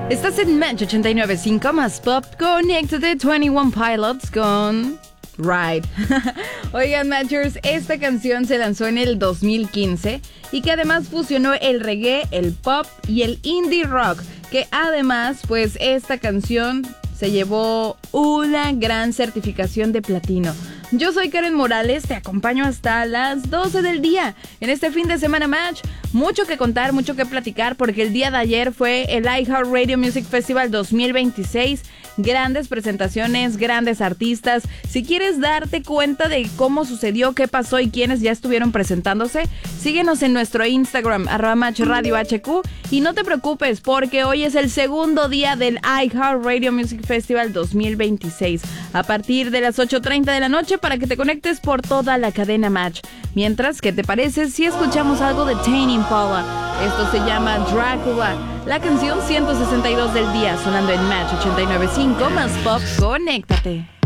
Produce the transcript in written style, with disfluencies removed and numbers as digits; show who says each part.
Speaker 1: Estás en Match 89.5 más Pop. Conéctate 21 Pilots con Ride. Oigan, Matchers, esta canción se lanzó en el 2015 y que además fusionó el reggae, el pop y el indie rock. Que además, pues esta canción se llevó una gran certificación de platino. Yo soy Karen Morales, te acompaño hasta las 12 del día. En este fin de semana Match, mucho que contar, mucho que platicar, porque el día de ayer fue el iHeartRadio Music Festival 2026. Grandes presentaciones, grandes artistas. Si quieres darte cuenta de cómo sucedió, qué pasó y quiénes ya estuvieron presentándose, síguenos en nuestro Instagram, @MatchRadioHQ. Y no te preocupes, porque hoy es el segundo día del iHeartRadio Music Festival 2026. A partir de las 8:30 de la noche, para que te conectes por toda la cadena Match. Mientras, ¿qué te parece si escuchamos algo de Tame Impala? Esto se llama Drácula. La canción 162 del día, sonando en Match 89.5 más Pop. Conéctate.